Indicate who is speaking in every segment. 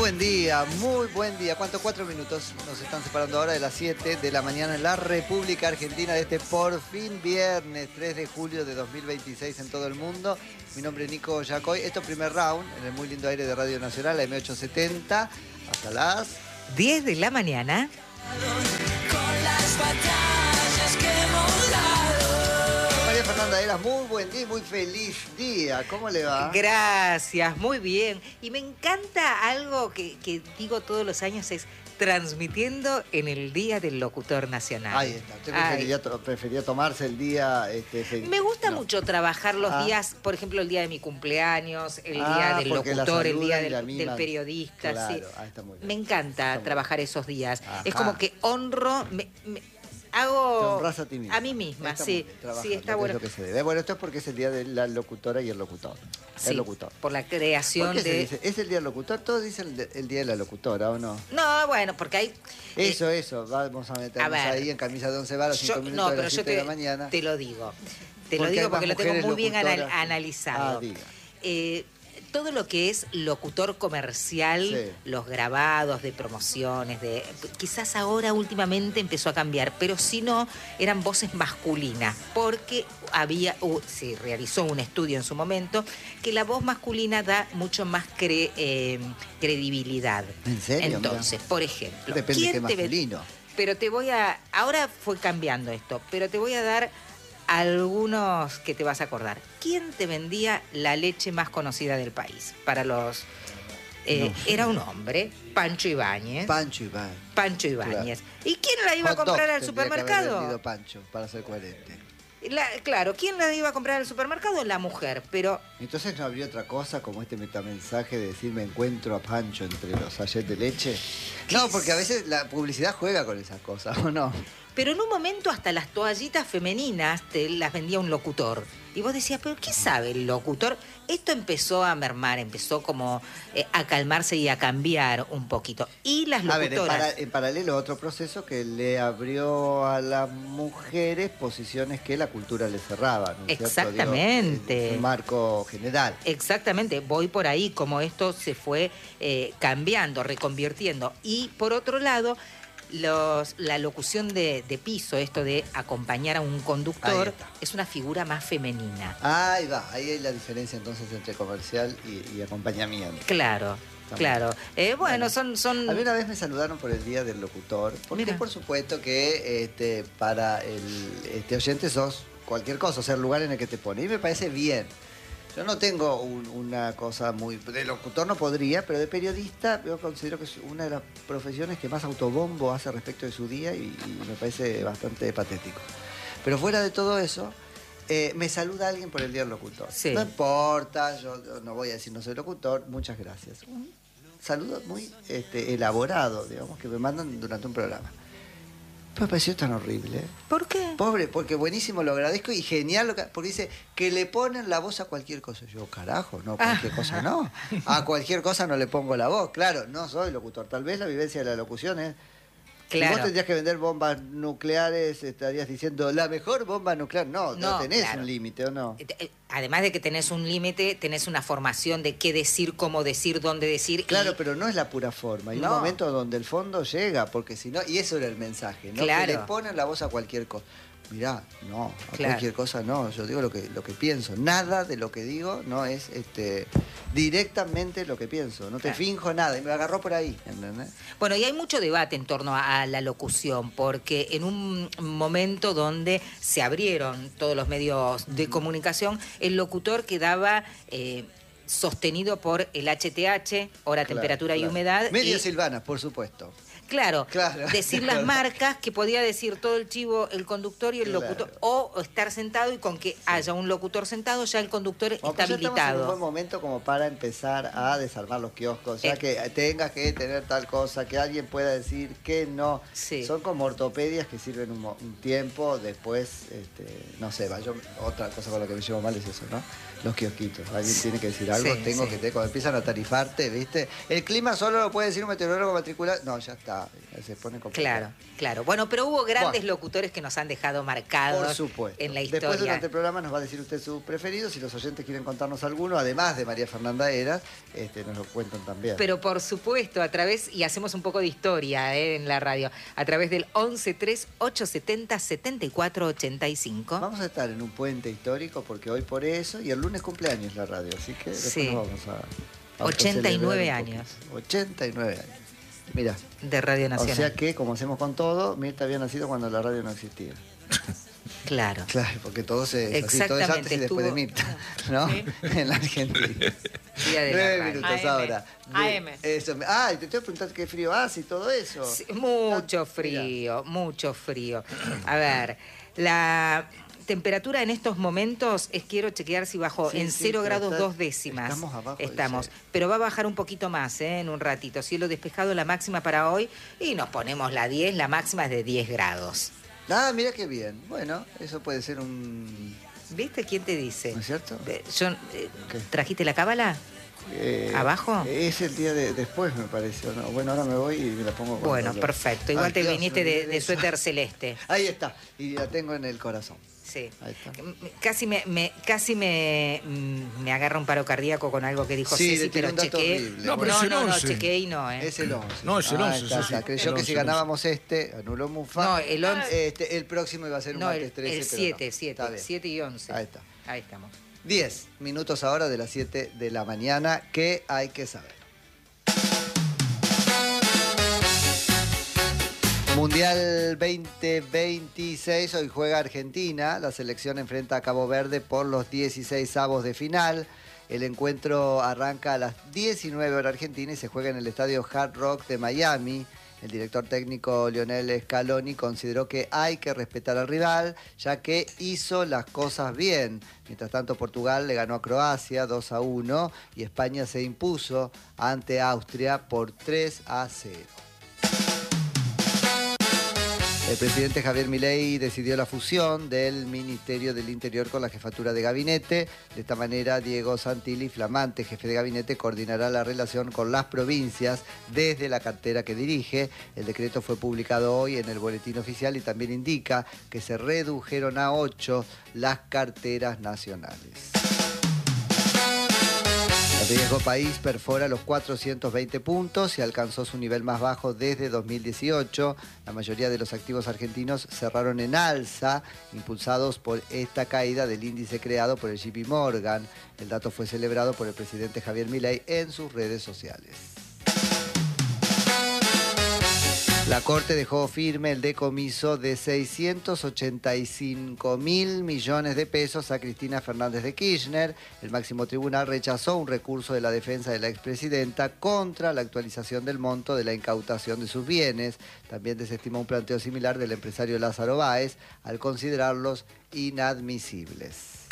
Speaker 1: buen día, muy buen día. ¿Cuánto? 4 minutos nos están separando ahora de las 7 de la mañana en la República Argentina de este por fin viernes 3 de julio de 2026 en todo el mundo. Mi nombre es Nico Yacoy. Esto es primer round en el muy lindo aire de Radio Nacional, la M870, hasta las
Speaker 2: 10 de la mañana.
Speaker 3: Con las batallas que hemos dado.
Speaker 1: María Fernanda Eras, muy buen día y muy feliz día. ¿Cómo le va?
Speaker 2: Gracias, muy bien. Y me encanta algo que digo todos los años, es transmitiendo en el Día del Locutor Nacional.
Speaker 1: Ahí está. ¿Usted prefería tomarse el día?
Speaker 2: Me gusta
Speaker 1: no.
Speaker 2: mucho trabajar los días, por ejemplo, el día de mi cumpleaños, el día del locutor, el día del periodista.
Speaker 1: Claro,
Speaker 2: sí.
Speaker 1: está muy bien.
Speaker 2: Me encanta trabajar esos días.
Speaker 1: Ajá.
Speaker 2: Es como que honro,
Speaker 1: Te
Speaker 2: hago
Speaker 1: honras a ti misma.
Speaker 2: a mí misma,
Speaker 1: Está
Speaker 2: sí.
Speaker 1: muy bien, trabajar,
Speaker 2: Sí, está
Speaker 1: lo que
Speaker 2: bueno.
Speaker 1: es lo que se debe. Bueno, esto es porque es el día de la locutora y el locutor.
Speaker 2: Sí,
Speaker 1: el locutor.
Speaker 2: por la creación
Speaker 1: ¿Por qué se
Speaker 2: de...
Speaker 1: dice? ¿Es el día del locutor? Todos dicen el día de la locutora, ¿o no?
Speaker 2: No, bueno, porque hay...
Speaker 1: Eso. Vamos a meternos
Speaker 2: ver,
Speaker 1: ahí en camisa de 11 varas, 5 minutos de las 7 de la mañana.
Speaker 2: te lo digo. Te
Speaker 1: Porque
Speaker 2: lo digo
Speaker 1: hay
Speaker 2: porque
Speaker 1: más
Speaker 2: lo tengo
Speaker 1: mujeres
Speaker 2: muy bien
Speaker 1: locutoras.
Speaker 2: analizado.
Speaker 1: Diga.
Speaker 2: Todo lo que es locutor comercial,
Speaker 1: Sí.
Speaker 2: los grabados de promociones, quizás ahora últimamente empezó a cambiar, pero si no, eran voces masculinas, porque se realizó un estudio en su momento que la voz masculina da mucho más credibilidad.
Speaker 1: ¿En serio?
Speaker 2: Entonces, por ejemplo,
Speaker 1: Depende de qué
Speaker 2: ¿quién
Speaker 1: masculino.
Speaker 2: Pero ahora fue cambiando esto, pero te voy a dar algunos que te vas a acordar. ¿Quién te vendía la leche más conocida del país? Para los...
Speaker 1: No.
Speaker 2: Era un hombre, Pancho Ibáñez.
Speaker 1: Pancho Iván.
Speaker 2: Pancho Ibáñez. ¿Y quién la iba a
Speaker 1: Hot dog
Speaker 2: comprar al
Speaker 1: tendría que haber
Speaker 2: supermercado?
Speaker 1: vendido Pancho, para ser coherente.
Speaker 2: Claro, ¿quién la iba a comprar al supermercado? La mujer, pero...
Speaker 1: Entonces no habría otra cosa como este metamensaje de decir me encuentro a Pancho entre los sachets de leche. No, porque a veces la publicidad juega con esas cosas, ¿o no?
Speaker 2: Pero en un momento hasta las toallitas femeninas te las vendía un locutor. Y vos decías, ¿pero qué sabe el locutor? Esto empezó a mermar, empezó como a calmarse y a cambiar un poquito. Y las locutoras...
Speaker 1: A ver, en paralelo otro proceso que le abrió a las mujeres posiciones que la cultura les cerraba, ¿no es cierto?
Speaker 2: Exactamente.
Speaker 1: Digo, un marco general.
Speaker 2: Exactamente, voy por ahí, como esto se fue cambiando, reconvirtiendo. Y por otro lado... la locución de piso, esto de acompañar a un conductor, es una figura más femenina.
Speaker 1: Ahí va, ahí hay la diferencia entonces entre comercial y acompañamiento.
Speaker 2: Claro, claro. Bueno, son...
Speaker 1: A mí una vez me saludaron por el Día del Locutor, porque
Speaker 2: Mira.
Speaker 1: por supuesto que para el oyente sos cualquier cosa, o sea, el lugar en el que te pone. Y me parece bien. Yo no tengo una cosa muy... De locutor no podría, pero de periodista yo considero que es una de las profesiones que más autobombo hace respecto de su día y me parece bastante patético. Pero fuera de todo eso, me saluda alguien por el Día del Locutor.
Speaker 2: Sí.
Speaker 1: No importa, yo no voy a decir no soy locutor, muchas gracias. Un saludo muy elaborado, digamos, que me mandan durante un programa. Pero me pareció tan horrible.
Speaker 2: ¿Por qué?
Speaker 1: Pobre, porque buenísimo, lo agradezco y genial, porque dice que le ponen la voz a cualquier cosa. Yo, carajo, no, cualquier cosa no. A cualquier cosa no le pongo la voz. Claro, no soy locutor. Tal vez la vivencia de la locución es...
Speaker 2: Claro.
Speaker 1: Si vos tendrías que vender bombas nucleares, estarías diciendo, la mejor bomba nuclear. No tenés
Speaker 2: claro.
Speaker 1: un límite, ¿o no?
Speaker 2: Además de que tenés un límite, tenés una formación de qué decir, cómo decir, dónde decir.
Speaker 1: Claro, pero no es la pura forma. Hay un momento donde el fondo llega, porque si no... Y eso era el mensaje, ¿no?
Speaker 2: Claro.
Speaker 1: Que le ponen la voz a cualquier cosa. Mirá, no, a cualquier cosa no. Yo digo lo que pienso. Nada de lo que digo no es directamente lo que pienso. No te finjo nada. Y me agarró por ahí, ¿entendés?
Speaker 2: Bueno, y hay mucho debate en torno a la locución, porque en un momento donde se abrieron todos los medios de comunicación, el locutor quedaba... sostenido por el HTH, hora, temperatura y humedad.
Speaker 1: Media Silvana, por supuesto.
Speaker 2: Claro, decir las marcas que podía decir todo el chivo, el conductor y el locutor, o estar sentado y con que haya un locutor sentado, ya el conductor está
Speaker 1: Estamos
Speaker 2: habilitado.
Speaker 1: en un buen momento como para empezar a desarmar los kioscos, ya que tengas que tener tal cosa, que alguien pueda decir que no.
Speaker 2: Sí.
Speaker 1: Son como ortopedias que sirven un tiempo, después, no sé, otra cosa con la que me llevo mal es eso, ¿no? Los kiosquitos. Alguien tiene que decir algo. algo
Speaker 2: Sí,
Speaker 1: tengo
Speaker 2: sí.
Speaker 1: que tener. Cuando empiezan a tarifarte, ¿viste? El clima solo lo puede decir un meteorólogo matriculado. No, ya está. Se pone complicado.
Speaker 2: Claro, claro. Bueno, pero hubo grandes
Speaker 1: Bueno.
Speaker 2: locutores que nos han dejado marcados
Speaker 1: Por supuesto.
Speaker 2: en la
Speaker 1: Después
Speaker 2: historia.
Speaker 1: durante el programa nos va a decir usted sus preferidos. Si los oyentes quieren contarnos alguno, además de María Fernanda Heras, nos lo cuentan también.
Speaker 2: Pero por supuesto, a través, y hacemos un poco de historia en la radio, a través del 1138707485.
Speaker 1: Vamos a estar en un puente histórico porque hoy por eso, y el lunes cumpleaños la radio, así que después
Speaker 2: Sí.
Speaker 1: nos vamos a
Speaker 2: 89
Speaker 1: celebrar un
Speaker 2: años.
Speaker 1: poquito. 89 años. Mira,
Speaker 2: De Radio Nacional.
Speaker 1: o sea que, como hacemos con todo, Mirta había nacido cuando la radio no existía.
Speaker 2: Claro.
Speaker 1: Claro, porque todo es así, todo es antes y después de Mirta, ¿no?
Speaker 4: Sí.
Speaker 1: En la Argentina.
Speaker 2: Día de la
Speaker 1: 9
Speaker 2: radio.
Speaker 1: minutos
Speaker 4: AM.
Speaker 1: ahora.
Speaker 4: AM.
Speaker 1: Eso. Y te tengo que preguntar qué frío hace y todo eso.
Speaker 2: Sí, mucho frío, mucho frío. A ver, la temperatura en estos momentos quiero chequear si bajó
Speaker 1: Sí,
Speaker 2: en
Speaker 1: sí,
Speaker 2: 0
Speaker 1: pero
Speaker 2: grados
Speaker 1: está-
Speaker 2: 2 décimas.
Speaker 1: estamos abajo del
Speaker 2: Estamos,
Speaker 1: cero.
Speaker 2: pero va a bajar un poquito más en un ratito. Cielo despejado, la máxima para hoy, y nos ponemos la 10, la máxima es de 10 grados.
Speaker 1: Mira qué bien. Bueno, eso puede ser un...
Speaker 2: ¿Viste quién te dice?
Speaker 1: ¿No es cierto? ¿Qué?
Speaker 2: ¿Trajiste la cábala? ¿Abajo?
Speaker 1: Es el día después, me parece. ¿O no? Bueno, ahora me voy y me la pongo. cuando
Speaker 2: Bueno,
Speaker 1: lo-
Speaker 2: perfecto. Igual
Speaker 1: Ay,
Speaker 2: te
Speaker 1: Dios,
Speaker 2: viniste
Speaker 1: me olvidé
Speaker 2: de
Speaker 1: eso.
Speaker 2: suéter celeste.
Speaker 1: Ahí está. Y la tengo en el corazón.
Speaker 2: Sí.
Speaker 1: Ahí está.
Speaker 2: Casi me agarra un paro cardíaco con algo que dijo
Speaker 1: Sí,
Speaker 2: Ceci,
Speaker 1: le tiré
Speaker 2: pero
Speaker 1: un dato
Speaker 2: chequeé.
Speaker 1: horrible.
Speaker 5: No, pero es el
Speaker 2: no,
Speaker 5: 11.
Speaker 2: chequeé y no, ¿eh?
Speaker 1: Es el 11.
Speaker 5: No, es el 11,
Speaker 1: Está,
Speaker 5: sí, sí.
Speaker 1: está. Creyó
Speaker 5: El
Speaker 1: que si
Speaker 5: 11,
Speaker 1: ganábamos anuló Mufa.
Speaker 2: No, el 11.
Speaker 1: El próximo iba a ser un
Speaker 2: No,
Speaker 1: martes
Speaker 2: el
Speaker 1: 13. pero
Speaker 2: 7,
Speaker 1: no.
Speaker 2: 7,
Speaker 1: Está bien.
Speaker 2: 7 y 11.
Speaker 1: Ahí está.
Speaker 2: Ahí estamos.
Speaker 1: 10 minutos ahora de las 7 de la mañana. ¿Qué hay que saber? Mundial 2026, hoy juega Argentina, la selección enfrenta a Cabo Verde por los 16avos de final. El encuentro arranca a las 19 horas Argentina y se juega en el estadio Hard Rock de Miami. El director técnico Lionel Scaloni consideró que hay que respetar al rival, ya que hizo las cosas bien. Mientras tanto, Portugal le ganó a Croacia 2-1 y España se impuso ante Austria por 3-0. El presidente Javier Milei decidió la fusión del Ministerio del Interior con la Jefatura de Gabinete. De esta manera, Diego Santilli, flamante jefe de gabinete, coordinará la relación con las provincias desde la cartera que dirige. El decreto fue publicado hoy en el Boletín Oficial y también indica que se redujeron a 8 las carteras nacionales. El riesgo país perfora los 420 puntos y alcanzó su nivel más bajo desde 2018. La mayoría de los activos argentinos cerraron en alza, impulsados por esta caída del índice creado por el JP Morgan. El dato fue celebrado por el presidente Javier Milei en sus redes sociales. La Corte dejó firme el decomiso de 685 mil millones de pesos a Cristina Fernández de Kirchner. El máximo tribunal rechazó un recurso de la defensa de la expresidenta contra la actualización del monto de la incautación de sus bienes. También desestimó un planteo similar del empresario Lázaro Báez al considerarlos inadmisibles.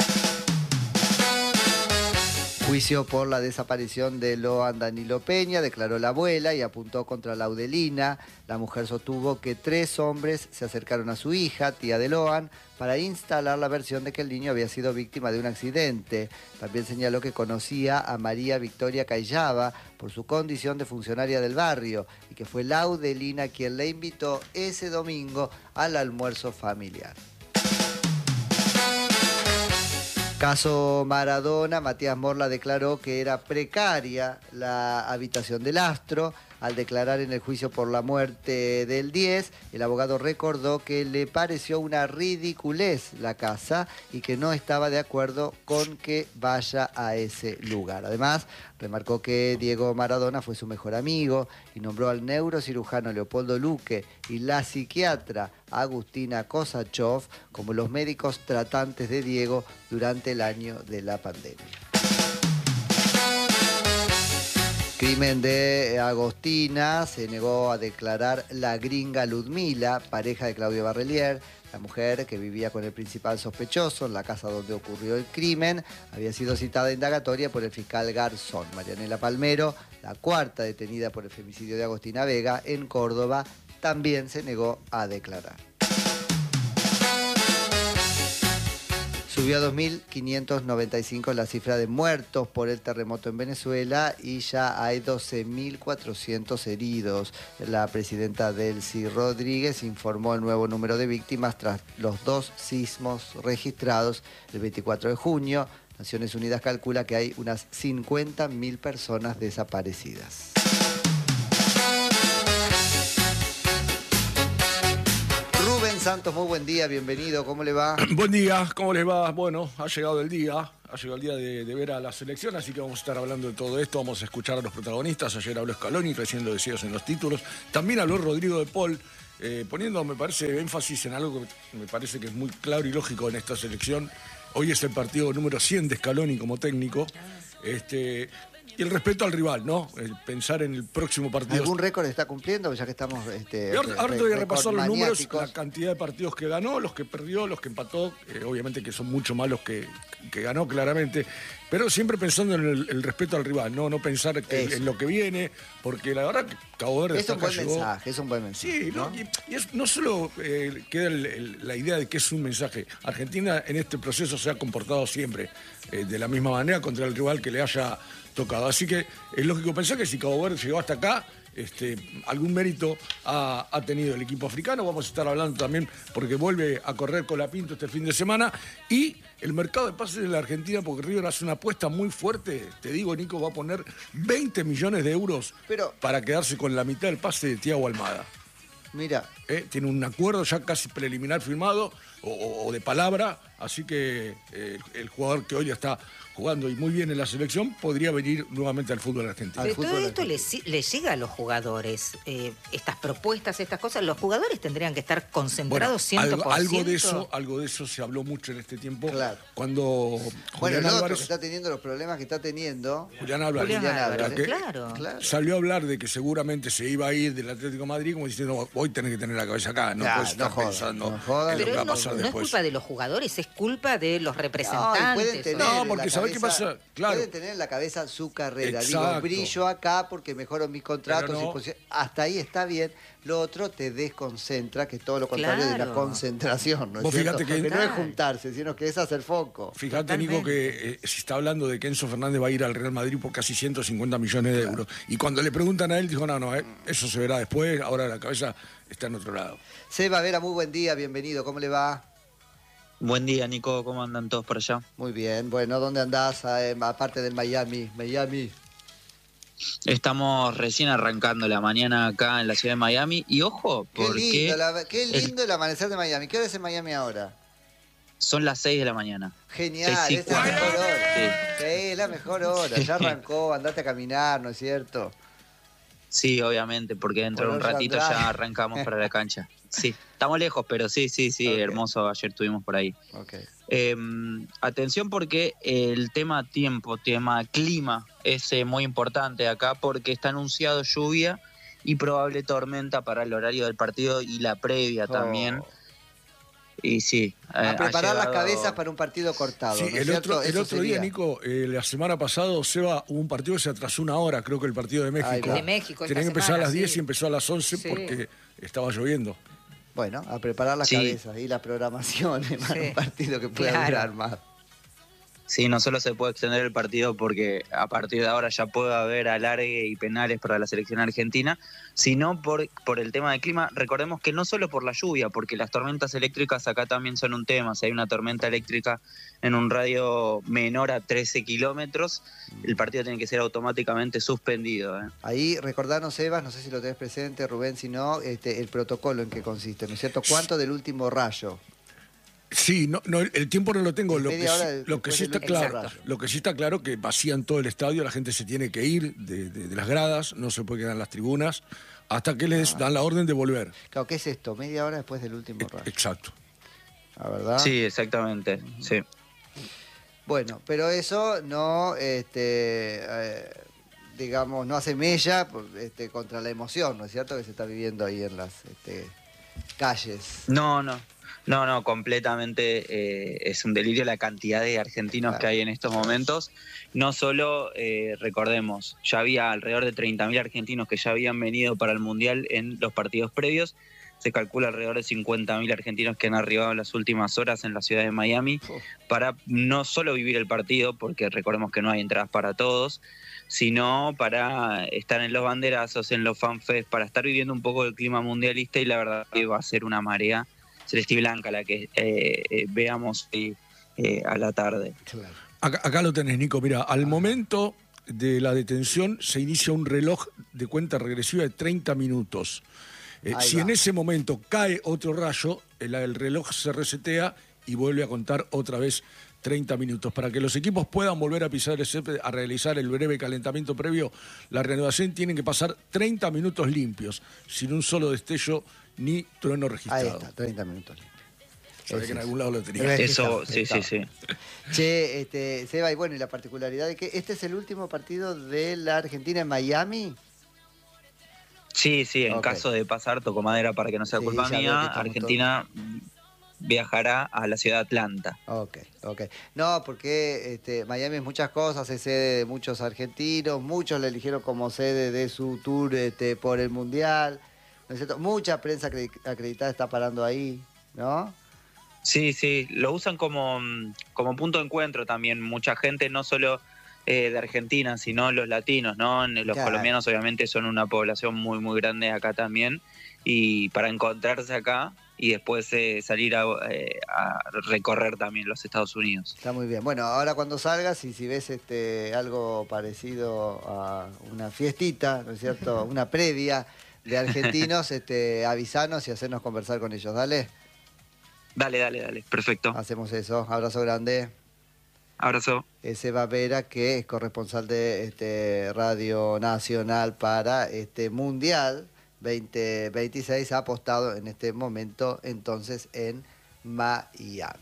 Speaker 1: Juicio por la desaparición de Loan Danilo Peña, declaró la abuela y apuntó contra Laudelina. La mujer sostuvo que 3 hombres se acercaron a su hija, tía de Loan, para instalar la versión de que el niño había sido víctima de un accidente. También señaló que conocía a María Victoria Cayaba por su condición de funcionaria del barrio y que fue Laudelina quien le invitó ese domingo al almuerzo familiar. Caso Maradona, Matías Morla declaró que era precaria la habitación del astro. Al declarar en el juicio por la muerte del 10, el abogado recordó que le pareció una ridiculez la casa y que no estaba de acuerdo con que vaya a ese lugar. Además, remarcó que Diego Maradona fue su mejor amigo y nombró al neurocirujano Leopoldo Luque y la psiquiatra Agustina Kosachov como los médicos tratantes de Diego durante el año de la pandemia. Crimen de Agostina, se negó a declarar la gringa Ludmila, pareja de Claudio Barrelier. La mujer, que vivía con el principal sospechoso en la casa donde ocurrió el crimen, había sido citada a indagatoria por el fiscal Garzón. Marianela Palmero, la cuarta detenida por el femicidio de Agostina Vega en Córdoba, también se negó a declarar. Subió a 2.595 la cifra de muertos por el terremoto en Venezuela y ya hay 12.400 heridos. La presidenta Delcy Rodríguez informó el nuevo número de víctimas tras los 2 sismos registrados el 24 de junio. Naciones Unidas calcula que hay unas 50.000 personas desaparecidas. Rubén Santos, muy buen día, bienvenido, ¿cómo le va?
Speaker 4: Buen día, ¿cómo les va? Bueno, ha llegado el día de ver a la selección, así que vamos a estar hablando de todo esto, vamos a escuchar a los protagonistas. Ayer habló Scaloni, recién lo decías en los títulos, también habló Rodrigo de Paul, poniendo, me parece, énfasis en algo que me parece que es muy claro y lógico en esta selección. Hoy es el partido número 100 de Scaloni como técnico. Y el respeto al rival, ¿no? El pensar en el próximo partido.
Speaker 1: ¿Algún récord está cumpliendo? Ya que estamos...
Speaker 4: Ahora te voy a repasar los números, la cantidad de partidos que ganó, los que perdió, los que empató. Obviamente que son mucho más los que ganó, claramente. Pero siempre pensando en el respeto al rival, no pensar en lo que viene. Porque la verdad que Cabo Verde
Speaker 1: es un buen mensaje, es un buen mensaje.
Speaker 4: Sí,
Speaker 1: ¿no?
Speaker 4: No solo queda la idea de que es un mensaje. Argentina en este proceso se ha comportado siempre de la misma manera contra el rival que le haya tocado. Así que es lógico pensar que si Cabo Verde llegó hasta acá, algún mérito ha tenido el equipo africano. Vamos a estar hablando también porque vuelve a correr Colapinto este fin de semana. Y el mercado de pases de la Argentina, porque River hace una apuesta muy fuerte. Te digo, Nico, va a poner 20 millones de euros para quedarse con la mitad del pase de Thiago Almada.
Speaker 1: Mira.
Speaker 4: Tiene un acuerdo ya casi preliminar firmado o de palabra, así que el jugador que hoy ya está jugando y muy bien en la selección podría venir nuevamente al fútbol argentino.
Speaker 2: Pero todo esto le llega a los jugadores, estas propuestas, estas cosas. Los jugadores tendrían que estar concentrados 100%.
Speaker 4: Algo de eso se habló mucho en este tiempo.
Speaker 1: Claro.
Speaker 4: Cuando
Speaker 1: Julián Álvarez que está teniendo los problemas que está teniendo.
Speaker 4: Julián Álvarez,
Speaker 1: claro.
Speaker 4: Salió a hablar de que seguramente se iba a ir del Atlético de Madrid como diciendo, hoy tenés que tener la cabeza acá, no puedes estar pensando en lo que va a pasar después.
Speaker 2: No es culpa de los jugadores, es culpa de los representantes.
Speaker 4: Porque ¿sabés qué pasa? Claro.
Speaker 1: Pueden tener en la cabeza su carrera.
Speaker 4: Exacto.
Speaker 1: Digo, brillo acá porque mejoro mis contratos. Hasta ahí está bien. Lo otro te desconcentra, que es todo lo contrario de la concentración, ¿no es cierto?
Speaker 4: Fíjate
Speaker 1: que no es juntarse, sino que es hacer foco.
Speaker 4: Fíjate, Nico, que se está hablando de que Enzo Fernández va a ir al Real Madrid por casi 150 millones de euros. Y cuando le preguntan a él, dijo, no, eso se verá después, ahora la cabeza está en otro lado.
Speaker 1: Seba Vera, muy buen día, bienvenido, ¿cómo le va?
Speaker 5: Buen día, Nico, ¿cómo andan todos por allá?
Speaker 1: Muy bien, bueno, ¿dónde andás? Aparte del Miami.
Speaker 5: Estamos recién arrancando la mañana acá en la ciudad de Miami y ojo, porque...
Speaker 1: Qué lindo el amanecer de Miami. ¿Qué hora es en Miami ahora?
Speaker 5: Son las 6 de la mañana.
Speaker 1: Genial, esa es la mejor hora. Sí, es la mejor hora. Ya arrancó, andate a caminar, ¿no es cierto?
Speaker 5: Sí, obviamente, porque dentro de un ratito ya arrancamos para la cancha. Sí, estamos lejos, pero sí, okay. Hermoso, ayer estuvimos por ahí.
Speaker 1: Okay.
Speaker 5: Atención porque el tema tema clima es muy importante acá porque está anunciado lluvia y probable tormenta para el horario del partido y la previa también. Y sí.
Speaker 1: A preparar las cabezas para un partido cortado.
Speaker 4: Sí,
Speaker 1: ¿no
Speaker 4: el otro día, Nico, la semana pasada, Seba, hubo un partido que se atrasó una hora, creo que el partido de México.
Speaker 2: De México.
Speaker 4: Tenía que empezar a las 10 y empezó a las 11 porque estaba lloviendo.
Speaker 1: Bueno, a preparar las cabezas y la programación para un partido que pueda durar más.
Speaker 5: Sí, no solo se puede extender el partido porque a partir de ahora ya puede haber alargue y penales para la selección argentina, sino por el tema del clima. Recordemos que no solo por la lluvia, porque las tormentas eléctricas acá también son un tema. Si hay una tormenta eléctrica en un radio menor a 13 kilómetros, el partido tiene que ser automáticamente suspendido.
Speaker 1: Ahí, recordanos, Evas, no sé si lo tenés presente, Rubén, si no, el protocolo en qué consiste, ¿no es cierto? ¿Cuánto del último rayo?
Speaker 4: Sí, el tiempo no lo tengo. Lo que sí está claro que vacían todo el estadio, la gente se tiene que ir de las gradas, no se puede quedar en las tribunas, hasta que les dan la orden de volver.
Speaker 1: Claro, ¿qué es esto? Media hora después del último rayo.
Speaker 4: Exacto.
Speaker 1: ¿La verdad?
Speaker 5: Sí, exactamente, sí.
Speaker 1: Bueno, pero eso no, digamos, no hace mella contra la emoción, ¿no es cierto?, que se está viviendo ahí en las calles.
Speaker 5: No, completamente es un delirio la cantidad de argentinos que hay en estos momentos. No solo, recordemos, ya había alrededor de 30.000 argentinos que ya habían venido para el Mundial en los partidos previos, Se calcula alrededor de 50.000 argentinos que han arribado en las últimas horas en la ciudad de Miami para no solo vivir el partido, porque recordemos que no hay entradas para todos, sino para estar en los banderazos, en los fanfests, para estar viviendo un poco el clima mundialista, y la verdad que va a ser una marea celeste y blanca la que veamos a la tarde.
Speaker 1: Claro.
Speaker 4: Acá lo tenés, Nico. Mira, al momento de la detención se inicia un reloj de cuenta regresiva de 30 minutos. Si
Speaker 1: va.
Speaker 4: en ese momento cae otro rayo, el reloj se resetea y vuelve a contar otra vez 30 minutos. Para que los equipos puedan volver a pisar el césped, a realizar el breve calentamiento previo, la reanudación tienen que pasar 30 minutos limpios, sin un solo destello ni trueno registrado.
Speaker 1: Ahí está, 30 minutos limpios.
Speaker 4: Sabía que en algún lado lo tenía.
Speaker 5: Eso, sí.
Speaker 1: Che, Seba, y bueno, y la particularidad de que este es el último partido de la Argentina en Miami.
Speaker 5: Sí, en
Speaker 1: Ok.
Speaker 5: caso de pasar, toco madera para que no sea
Speaker 1: Sí,
Speaker 5: culpa
Speaker 1: ya veo que
Speaker 5: mía,
Speaker 1: estamos
Speaker 5: Argentina viajará a la ciudad de Atlanta.
Speaker 1: Ok. No, porque Miami es muchas cosas, es sede de muchos argentinos, muchos la eligieron como sede de su tour por el Mundial, ¿no es cierto? Mucha prensa acreditada está parando ahí, ¿no?
Speaker 5: Sí, lo usan como punto de encuentro también. Mucha gente, no solo de Argentina, sino los latinos, ¿no? Los
Speaker 1: Claro.
Speaker 5: colombianos obviamente son una población muy, muy grande acá también. Y para encontrarse acá y después salir a recorrer también los Estados Unidos.
Speaker 1: Está muy bien. Bueno, ahora cuando salgas y si ves algo parecido a una fiestita, ¿no es cierto? Una previa de argentinos, avisanos y hacernos conversar con ellos. Dale.
Speaker 5: Dale, perfecto.
Speaker 1: Hacemos eso. Abrazo grande.
Speaker 5: Abrazo.
Speaker 1: Seba Vera, que es corresponsal de Radio Nacional para este Mundial 2026, ha apostado en este momento entonces en Miami.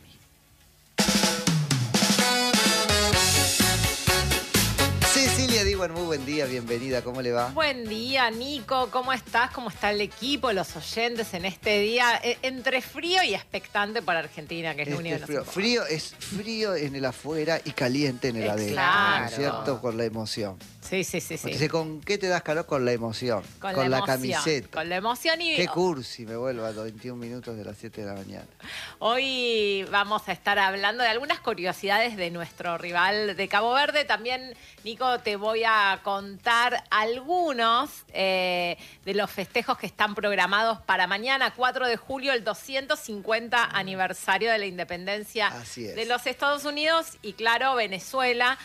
Speaker 1: Cecilia Diwan, muy buen día, bienvenida, ¿cómo le va?
Speaker 6: Buen día, Nico. ¿Cómo estás? ¿Cómo está el equipo, los oyentes en este día? Entre frío y expectante para Argentina, que es lo único que nos importa.
Speaker 1: Frío es frío en el afuera y caliente en el adentro,
Speaker 6: Claro.
Speaker 1: ¿no es cierto? Por la emoción.
Speaker 6: Sí.
Speaker 1: Entonces, ¿con qué te das calor? Con la emoción.
Speaker 6: Con
Speaker 1: la
Speaker 6: emoción,
Speaker 1: camiseta.
Speaker 6: Con la emoción y
Speaker 1: Qué cursi, me vuelvo a los 21 minutos de las 7 de la mañana.
Speaker 6: hoy vamos a estar hablando de algunas curiosidades de nuestro rival de Cabo Verde. También, Nico, te voy a contar algunos de los festejos que están programados para mañana, 4 de julio, el 250 aniversario de la independencia
Speaker 1: Así es.
Speaker 6: de los Estados Unidos y, claro, Venezuela,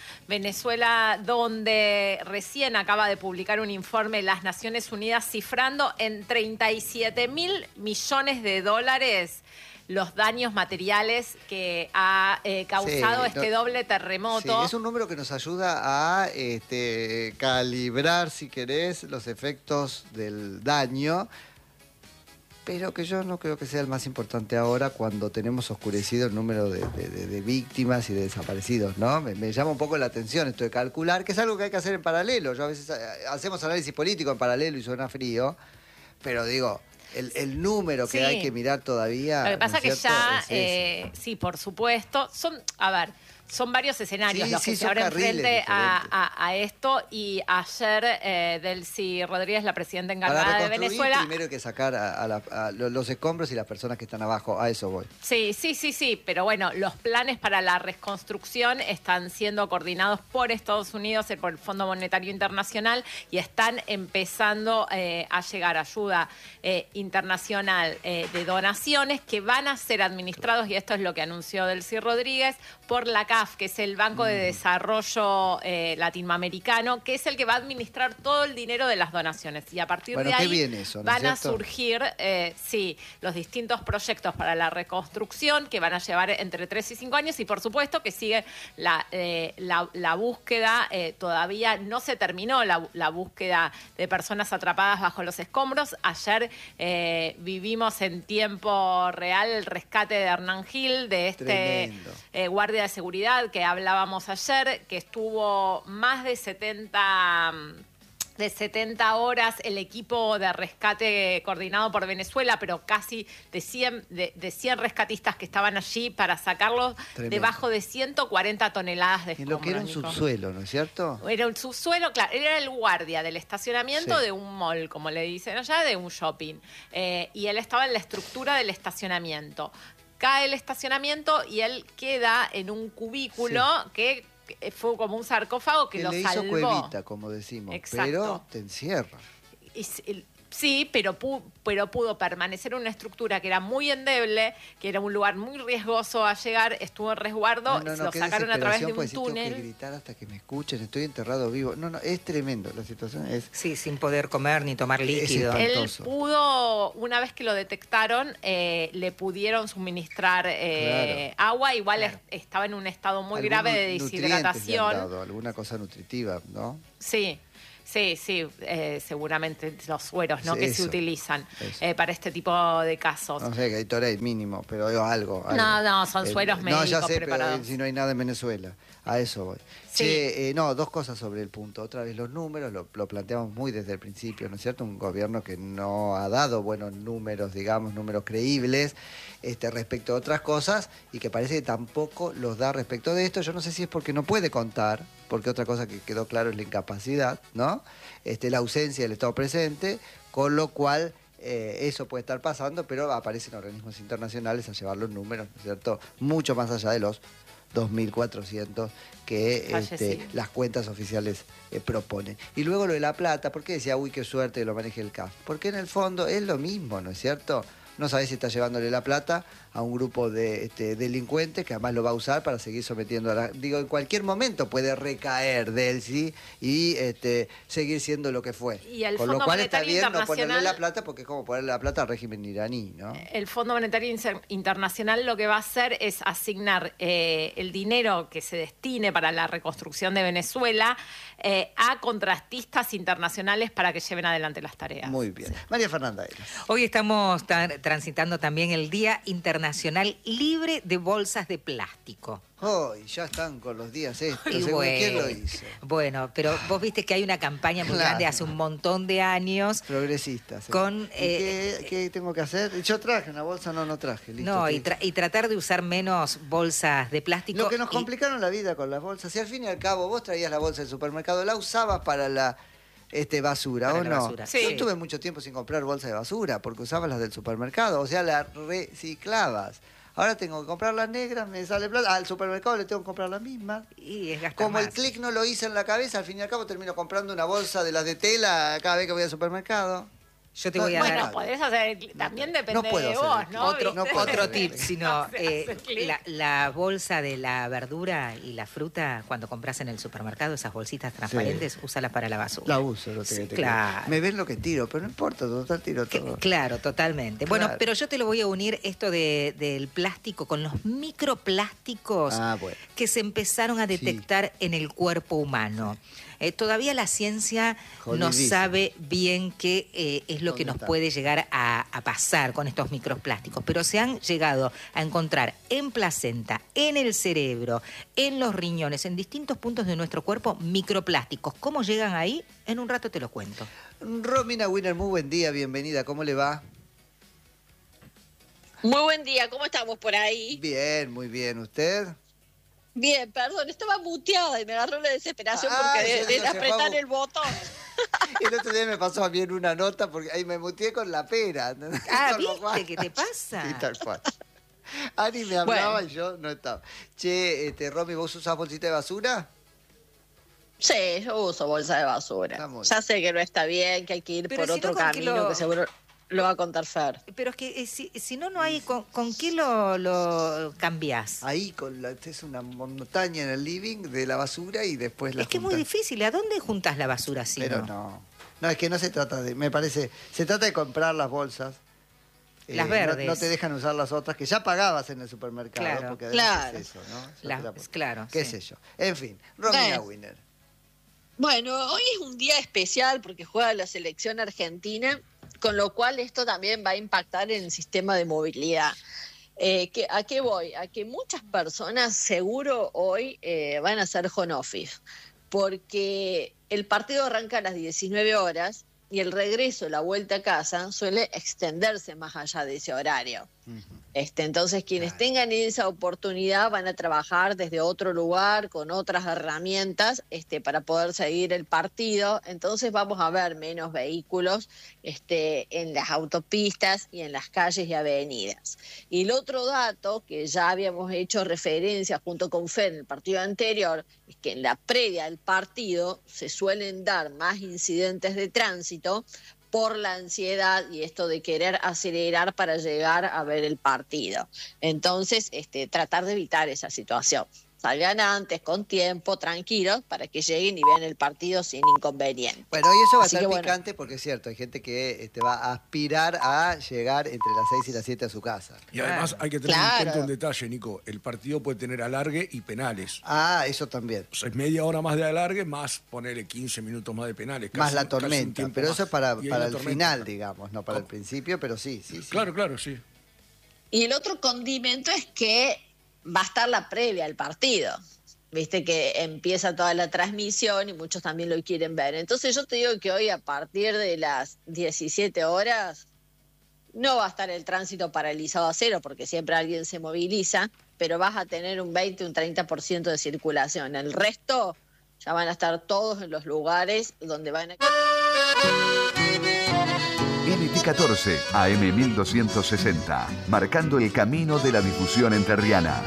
Speaker 6: donde recién acaba de publicar un informe las Naciones Unidas cifrando en 37.000 millones de dólares los daños materiales que ha causado
Speaker 1: Sí,
Speaker 6: doble terremoto.
Speaker 1: Sí, es un número que nos ayuda a calibrar, si querés, los efectos del daño, pero que yo no creo que sea el más importante ahora cuando tenemos oscurecido el número de víctimas y de desaparecidos, ¿no? Me llama un poco la atención esto de calcular, que es algo que hay que hacer en paralelo. Yo a veces hacemos análisis político en paralelo y suena frío, pero digo, el número que
Speaker 6: Sí.
Speaker 1: hay que mirar todavía.
Speaker 6: Lo que pasa
Speaker 1: ¿no es
Speaker 6: que
Speaker 1: cierto?
Speaker 6: ya,
Speaker 1: Es ese.
Speaker 6: sí, por supuesto, son varios escenarios
Speaker 1: Sí,
Speaker 6: los
Speaker 1: sí,
Speaker 6: que se
Speaker 1: son
Speaker 6: abren
Speaker 1: carriles
Speaker 6: frente a
Speaker 1: diferentes.
Speaker 6: esto. Y ayer Delcy Rodríguez, la presidenta
Speaker 1: Para
Speaker 6: encargada de
Speaker 1: reconstruir,
Speaker 6: Venezuela.
Speaker 1: primero hay que sacar a los escombros y las personas que están abajo. A eso voy.
Speaker 6: Sí, pero bueno, los planes para la reconstrucción están siendo coordinados por Estados Unidos, por el Fondo Monetario Internacional, y están empezando a llegar ayuda internacional de donaciones que van a ser administrados, y esto es lo que anunció Delcy Rodríguez, por la CAF, que es el Banco de Desarrollo Latinoamericano, que es el que va a administrar todo el dinero de las donaciones. Y a partir
Speaker 1: Bueno,
Speaker 6: de
Speaker 1: qué
Speaker 6: ahí
Speaker 1: bien eso, ¿no es
Speaker 6: van a
Speaker 1: cierto?
Speaker 6: surgir los distintos proyectos para la reconstrucción que van a llevar entre 3 y 5 años, y por supuesto que sigue la búsqueda, todavía no se terminó la búsqueda de personas atrapadas bajo los escombros. Ayer vivimos en tiempo real el rescate de Hernán Gil, de este
Speaker 1: Tremendo.
Speaker 6: guardia de seguridad que hablábamos ayer, que estuvo más de de 70 horas, el equipo de rescate coordinado por Venezuela, pero casi de 100 rescatistas que estaban allí para sacarlos
Speaker 1: Tremendo.
Speaker 6: debajo de 140 toneladas de
Speaker 1: En
Speaker 6: escombros.
Speaker 1: lo que era un
Speaker 6: Nico.
Speaker 1: subsuelo, ¿no es cierto?
Speaker 6: Era un subsuelo, claro, él era el guardia del estacionamiento
Speaker 1: Sí.
Speaker 6: de un mall, como le dicen allá, de un shopping. Y él estaba en la estructura del estacionamiento. Cae el estacionamiento y él queda en un cubículo que fue como un sarcófago que lo
Speaker 1: le hizo
Speaker 6: salvó.
Speaker 1: cuevita, como decimos,
Speaker 6: Exacto.
Speaker 1: pero te encierra.
Speaker 6: Sí, pero pudo permanecer en una estructura que era muy endeble, que era un lugar muy riesgoso a llegar, estuvo en resguardo, lo
Speaker 1: qué
Speaker 6: sacaron a través de
Speaker 1: desesperación,
Speaker 6: un
Speaker 1: porque si tengo
Speaker 6: túnel.
Speaker 1: que gritar hasta que me escuchen, estoy enterrado vivo. No, es tremendo, la situación es...
Speaker 2: Sí, sin poder comer ni tomar líquido.
Speaker 1: espantoso.
Speaker 6: Él pudo, una vez que lo detectaron, le pudieron suministrar
Speaker 1: Claro.
Speaker 6: agua, igual
Speaker 2: Claro.
Speaker 6: estaba en un estado muy
Speaker 1: Algunos
Speaker 6: grave de
Speaker 1: nutrientes le han
Speaker 6: deshidratación.
Speaker 1: dado, alguna cosa nutritiva, ¿no?
Speaker 6: Sí. Seguramente los sueros, ¿no?
Speaker 1: Sí,
Speaker 6: que
Speaker 1: eso,
Speaker 6: se utilizan
Speaker 1: eso.
Speaker 6: para este tipo de casos.
Speaker 1: No sé, Gatorade mínimo, pero algo.
Speaker 6: No, son sueros
Speaker 1: No, ya
Speaker 6: médicos
Speaker 1: sé,
Speaker 6: preparados.
Speaker 1: pero si no hay nada en Venezuela. A eso voy.
Speaker 6: Sí.
Speaker 1: Che, dos cosas sobre el punto. Otra vez los números, lo planteamos muy desde el principio, ¿no es cierto? Un gobierno que no ha dado buenos números, digamos, números creíbles respecto a otras cosas y que parece que tampoco los da respecto de esto. Yo no sé si es porque no puede contar, porque otra cosa que quedó claro es la incapacidad, ¿no? La ausencia del Estado presente, con lo cual eso puede estar pasando, pero aparecen organismos internacionales a llevar los números, ¿no es cierto? Mucho más allá de los 2.400 que
Speaker 6: Fallecidos.
Speaker 1: las cuentas oficiales proponen. Y luego lo de La Plata, ¿por qué decía, uy, qué suerte que lo maneje el CAF? Porque en el fondo es lo mismo, ¿no es cierto? No sabés si está llevándole la plata a un grupo de delincuentes que además lo va a usar para seguir sometiendo a la... Digo, en cualquier momento puede recaer de él, ¿sí? Y seguir siendo lo que fue.
Speaker 6: Y el
Speaker 1: Con lo
Speaker 6: Fondo
Speaker 1: cual está
Speaker 6: Monetario
Speaker 1: bien no ponerle
Speaker 6: Internacional-
Speaker 1: la plata porque es como ponerle la plata al régimen iraní, ¿no?
Speaker 6: El Fondo Monetario Internacional lo que va a hacer es asignar el dinero que se destine para la reconstrucción de Venezuela a contratistas internacionales para que lleven adelante las tareas.
Speaker 1: Muy bien. María Fernanda Eras.
Speaker 2: Hoy estamos transitando también el Día Internacional Libre de Bolsas de Plástico.
Speaker 1: Hoy ya están con los días estos.
Speaker 2: Y
Speaker 1: ¿Quién lo hizo?
Speaker 2: Bueno, pero vos viste que hay una campaña muy
Speaker 1: Claro.
Speaker 2: grande hace un montón de años.
Speaker 1: Progresistas.
Speaker 2: Con,
Speaker 1: ¿Y qué tengo que hacer? Yo traje una bolsa, no traje. Listo,
Speaker 2: No,
Speaker 1: estoy-
Speaker 2: y tratar de usar menos bolsas de plástico.
Speaker 1: Lo que nos
Speaker 2: y-
Speaker 1: complicaron la vida con las bolsas. Si al fin y al cabo vos traías la bolsa del supermercado, la usabas para la basura,
Speaker 2: Para
Speaker 1: ¿o
Speaker 2: la
Speaker 1: no?
Speaker 2: basura,
Speaker 6: Sí.
Speaker 1: Yo estuve mucho tiempo sin comprar bolsa de basura porque usabas las del supermercado, o sea, las reciclabas. Ahora tengo que comprar las negras, me sale plata. Al supermercado le tengo que comprar la misma.
Speaker 2: y es gastar
Speaker 1: Como el
Speaker 2: más.
Speaker 1: clic no lo hice en la cabeza, al fin y al cabo termino comprando una bolsa de las de tela cada vez que voy al supermercado.
Speaker 2: Yo te voy a
Speaker 6: Bueno,
Speaker 2: dar
Speaker 6: podés hacer, también depende
Speaker 1: no puedo
Speaker 6: de
Speaker 1: hacer
Speaker 6: vos,
Speaker 1: el
Speaker 6: ¿no?
Speaker 1: clic.
Speaker 2: otro,
Speaker 6: ¿Viste?
Speaker 2: otro tip, sino
Speaker 6: No se hace clic.
Speaker 2: la bolsa de la verdura y la fruta, cuando compras en el supermercado, esas bolsitas transparentes, úsalas para la basura.
Speaker 1: La uso, lo
Speaker 2: Sí,
Speaker 1: tengo que
Speaker 2: claro.
Speaker 1: Me ven lo que tiro, pero no importa, total tiro todo.
Speaker 2: Claro, totalmente. Bueno,
Speaker 1: Claro.
Speaker 2: pero yo te lo voy a unir esto del plástico con los microplásticos
Speaker 1: Ah, bueno.
Speaker 2: que se empezaron a detectar en el cuerpo humano. Todavía la ciencia no
Speaker 1: Jodidísimo.
Speaker 2: sabe bien qué es lo que
Speaker 1: ¿Dónde
Speaker 2: nos
Speaker 1: está?
Speaker 2: puede llegar a pasar con estos microplásticos, pero se han llegado a encontrar en placenta, en el cerebro, en los riñones, en distintos puntos de nuestro cuerpo, microplásticos. ¿Cómo llegan ahí? En un rato te lo cuento.
Speaker 1: Romina Winner, muy buen día, bienvenida, ¿cómo le va?
Speaker 7: Muy buen día, ¿cómo estamos por ahí?
Speaker 1: Bien, muy bien, ¿usted?
Speaker 7: Bien, perdón, estaba muteada y me agarró la desesperación
Speaker 1: Ah,
Speaker 7: porque
Speaker 1: sí,
Speaker 7: de
Speaker 1: se
Speaker 7: apretar
Speaker 1: fue a-
Speaker 7: el botón.
Speaker 1: El otro día me pasó a mí en una nota porque ahí me muteé con la pera.
Speaker 2: Ah,
Speaker 1: Con lo
Speaker 2: ¿viste
Speaker 1: cual-
Speaker 2: qué te pasa?
Speaker 1: Sí, tal cual. Ani me hablaba
Speaker 7: Bueno.
Speaker 1: y yo no estaba. Che, Romy, ¿vos usás bolsita de basura?
Speaker 7: Sí, yo uso bolsa de basura.
Speaker 1: Está muy
Speaker 7: Ya sé que no está bien, que hay que ir
Speaker 2: Pero
Speaker 7: por
Speaker 2: si no,
Speaker 7: otro
Speaker 2: ¿con qué
Speaker 7: camino
Speaker 2: lo-
Speaker 7: que seguro lo va a contar Fer.
Speaker 2: Pero es que si no, no hay. ¿Con qué lo cambiás?
Speaker 1: Ahí es una montaña en el living de la basura y después la
Speaker 2: Es que es muy
Speaker 1: juntás.
Speaker 2: difícil. ¿A dónde juntas la basura así?
Speaker 1: Pero no. No, es que no se trata de... Me parece... Se trata de comprar las bolsas.
Speaker 2: Las
Speaker 1: No-
Speaker 2: verdes.
Speaker 1: No, te dejan usar las otras que ya pagabas en el supermercado.
Speaker 2: Claro.
Speaker 1: Porque además
Speaker 7: Claro.
Speaker 1: es eso, ¿no? Es
Speaker 2: Las-
Speaker 1: otra-
Speaker 2: claro,
Speaker 1: ¿Qué
Speaker 2: sí.
Speaker 1: sé yo? En fin, Romina
Speaker 7: Bueno.
Speaker 1: Winner.
Speaker 7: Bueno, hoy es un día especial porque juega la selección argentina, con lo cual esto también va a impactar en el sistema de movilidad. ¿A qué voy? A que muchas personas seguro hoy van a hacer home office, porque el partido arranca a las 19 horas y el regreso, la vuelta a casa, suele extenderse más allá de ese horario. Entonces, quienes tengan esa oportunidad van a trabajar desde otro lugar, con otras herramientas, para poder seguir el partido. Entonces vamos a ver menos vehículos en las autopistas y en las calles y avenidas. Y el otro dato, que ya habíamos hecho referencia junto con Fer en el partido anterior, es que en la previa del partido se suelen dar más incidentes de tránsito por la ansiedad y esto de querer acelerar para llegar a ver el partido. Entonces, tratar de evitar esa situación. Salgan antes, con tiempo, tranquilos, para que lleguen y vean el partido sin inconveniente.
Speaker 1: Bueno, y eso va a
Speaker 7: Así
Speaker 1: estar
Speaker 7: que,
Speaker 1: picante porque es cierto, hay gente que va a aspirar a llegar entre las 6 y las 7 a su casa.
Speaker 4: Y además hay que tener en cuenta un detalle, Nico. El partido puede tener alargue y penales.
Speaker 1: Ah, eso también.
Speaker 4: O sea, es media hora más de alargue, más ponerle 15 minutos más de penales.
Speaker 1: Más la tormenta, pero eso es para el final,
Speaker 4: digamos.
Speaker 1: digamos, no para el principio, pero sí.
Speaker 4: Claro, sí.
Speaker 7: Y el otro condimento es que va a estar la previa al partido. Viste que empieza toda la transmisión y muchos también lo quieren ver. Entonces yo te digo que hoy a partir de las 17 horas no va a estar el tránsito paralizado a cero porque siempre alguien se moviliza, pero vas a tener un 20, un 30% de circulación. El resto ya van a estar todos en los lugares donde van a...
Speaker 8: LT14, AM 1260, marcando el camino de la difusión entrerriana.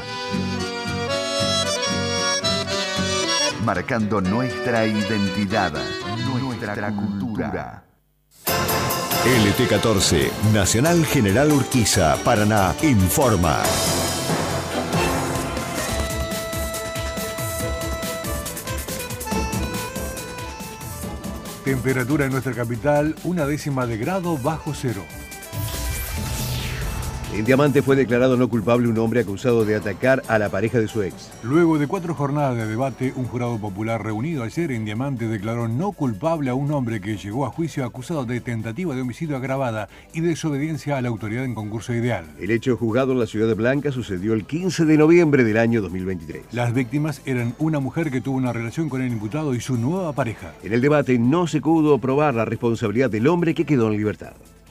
Speaker 8: Marcando nuestra identidad, nuestra cultura.
Speaker 9: LT14, Nacional General Urquiza, Paraná, informa.
Speaker 10: Temperatura en nuestra capital, 1/10 de grado bajo cero.
Speaker 11: En Diamante fue declarado no culpable un hombre acusado de atacar a la pareja de su ex.
Speaker 10: Luego de 4 jornadas de debate, un jurado popular reunido ayer en Diamante declaró no culpable a un hombre que llegó a juicio acusado de tentativa de homicidio agravada y desobediencia a la autoridad en concurso ideal.
Speaker 11: El hecho juzgado en la Ciudad de Blanca sucedió el 15 de noviembre del año 2023.
Speaker 10: Las víctimas eran una mujer que tuvo una relación con el imputado y su nueva pareja.
Speaker 11: En el debate no se pudo probar la responsabilidad del hombre que quedó en libertad.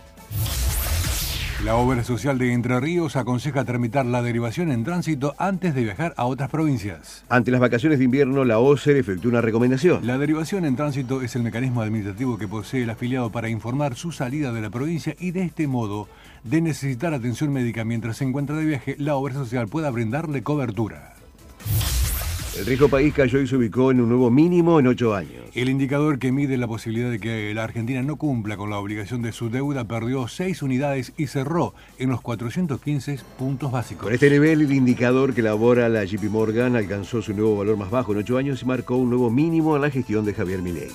Speaker 10: La obra social de Entre Ríos aconseja tramitar la derivación en tránsito antes de viajar a otras provincias.
Speaker 11: Ante las vacaciones de invierno, la OCER efectuó una recomendación.
Speaker 10: La derivación en tránsito es el mecanismo administrativo que posee el afiliado para informar su salida de la provincia y de este modo, de necesitar atención médica mientras se encuentra de viaje, la obra social pueda brindarle cobertura.
Speaker 11: El riesgo país cayó y se ubicó en un nuevo mínimo en 8 años.
Speaker 10: El indicador que mide la posibilidad de que la Argentina no cumpla con la obligación de su deuda perdió 6 unidades y cerró en los 415 puntos básicos.
Speaker 11: Con este nivel, el indicador que elabora la JP Morgan alcanzó su nuevo valor más bajo en 8 años y marcó un nuevo mínimo en la gestión de Javier Milei.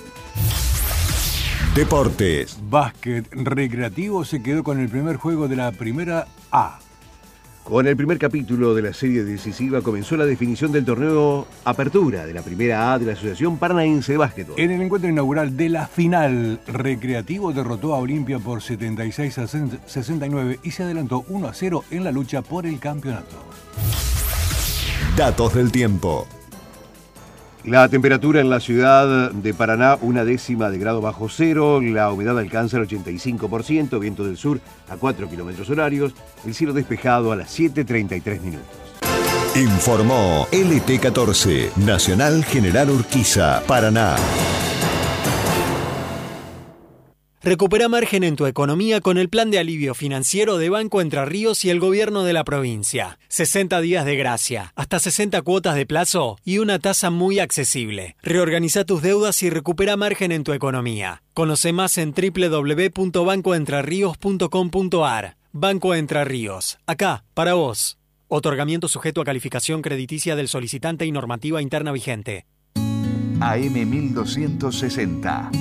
Speaker 9: Deportes.
Speaker 10: Básquet recreativo se quedó con el primer juego de la Primera A.
Speaker 11: Con el primer capítulo de la serie decisiva comenzó la definición del torneo Apertura de la Primera A de la Asociación Paranaense de Básquetbol.
Speaker 10: En el encuentro inaugural de la final, Recreativo derrotó a Olimpia por 76-69 y se adelantó 1-0 en la lucha por el campeonato.
Speaker 9: Datos del tiempo.
Speaker 11: La temperatura en la ciudad de Paraná, 1/10 de grado bajo cero, la humedad alcanza el 85%, viento del sur a 4 kilómetros horarios, el cielo despejado a las 7:33 minutos.
Speaker 9: Informó LT14, Nacional General Urquiza, Paraná.
Speaker 12: Recupera margen en tu economía con el plan de alivio financiero de Banco Entre Ríos y el gobierno de la provincia. 60 días de gracia, hasta 60 cuotas de plazo y una tasa muy accesible. Reorganiza tus deudas y recupera margen en tu economía. Conoce más en www.bancoentrerrios.com.ar. Banco Entre Ríos, acá, para vos. Otorgamiento sujeto a calificación crediticia del solicitante y normativa interna vigente.
Speaker 8: AM 1260.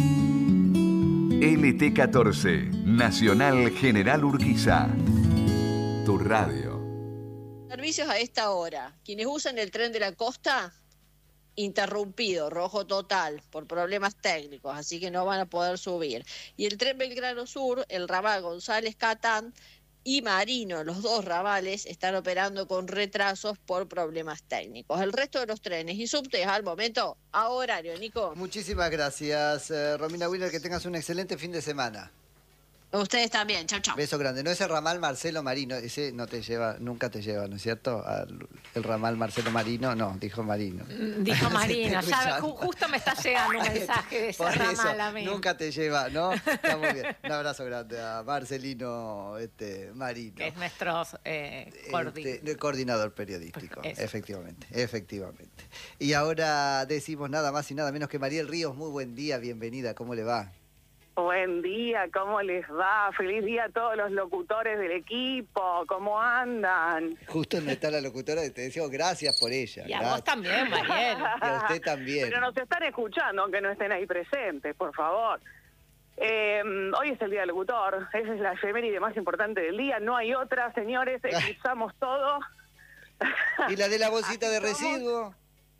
Speaker 8: LT14, Nacional General Urquiza. Tu radio.
Speaker 7: Servicios a esta hora. Quienes usan el tren de la costa, interrumpido, rojo total, por problemas técnicos, así que no van a poder subir. Y el tren Belgrano Sur, el ramal González Catán, y Marino, los dos ramales, están operando con retrasos por problemas técnicos. El resto de los trenes y subtes al momento a horario, Nico.
Speaker 1: Muchísimas gracias, Romina Wheeler, que tengas un excelente fin de semana.
Speaker 7: Ustedes también, chau, chau.
Speaker 1: Beso grande. No es el ramal Marcelo Marino, ese no te lleva, nunca te lleva, ¿no es cierto? El ramal Marcelo Marino, no, dijo Marino.
Speaker 6: Dijo Marino, ya justo me está llegando un mensaje de ese
Speaker 1: Por eso,
Speaker 6: ramal a mí.
Speaker 1: nunca te lleva, ¿no? Está muy bien. Un abrazo grande a Marcelino Marino.
Speaker 6: Que es nuestro
Speaker 1: coordinador periodístico,
Speaker 6: Eso.
Speaker 1: efectivamente. Y ahora decimos nada más y nada menos que Mariel Ríos, muy buen día, bienvenida, ¿cómo le va?
Speaker 13: Buen día, ¿cómo les va? Feliz día a todos los locutores del equipo, ¿cómo andan?
Speaker 1: Justo donde está la locutora, te decimos gracias por ella.
Speaker 6: Y a vos también, Mariel.
Speaker 1: Y a usted también.
Speaker 13: Pero nos están escuchando, aunque no estén ahí presentes, por favor. Hoy es el Día del Locutor, esa es la efeméride más importante del día, no hay otra, señores, eclipsamos todo.
Speaker 1: ¿Y la de la bolsita de residuo?